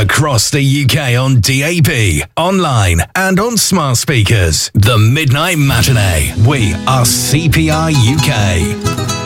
across the UK on DAB, online and on smart speakers. The Midnight Matinee. We are CPI UK.